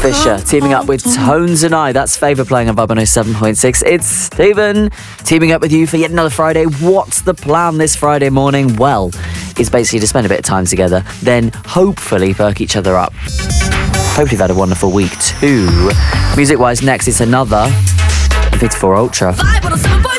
Fisher teaming up with Tones and I. That's Favour playing on Vibe 107.6. It's Stephen teaming up with you for yet another Friday. What's the plan this Friday morning? Well, it's basically to spend a bit of time together, then hopefully perk each other up. Hope you've had a wonderful week too. Music-wise, next it's another Infinity 4 Ultra.